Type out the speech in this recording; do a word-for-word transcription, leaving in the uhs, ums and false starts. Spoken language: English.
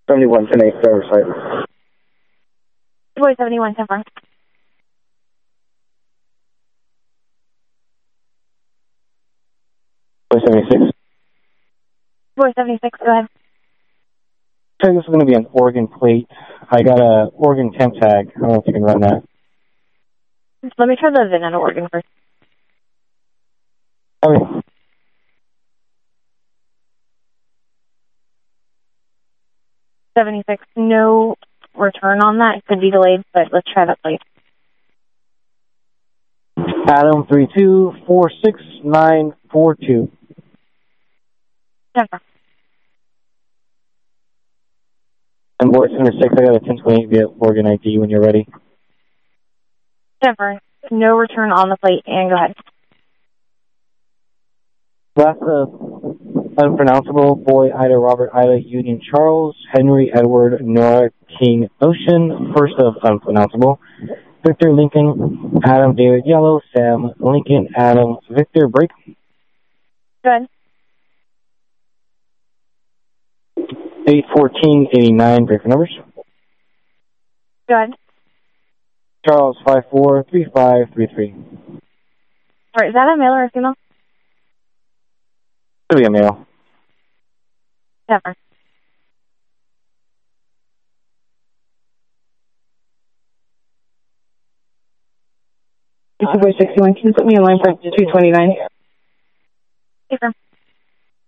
seventy-one, ten eight, driver's side. Boy seventy-one, ten four. Boy seventy-six. Boy seventy-six, go ahead. So this is going to be an Oregon plate. I got a Oregon temp tag. I don't know if you can run that. Let me try the V I N out of Oregon first. Okay. seventy-six, no return on that. It could be delayed, but let's try that plate. Adam three two four six nine four two. ten four. And boy seventy-six, I got a ten twenty-eight via Oregon I D when you're ready. ten four, no return on the plate, and go ahead. Last uh, unpronounceable, boy Ida Robert Ida Union Charles Henry Edward Nora King Ocean, first of unpronounceable. Victor Lincoln Adam David Yellow Sam Lincoln Adam Victor Break. Good. eight fourteen eighty-nine, break for numbers. Good. Charles five four three five three three. All right, is that a male or a female? It'll be a male. Never. Boy sixty-one, can you put me in line for two twenty-nine? Hey,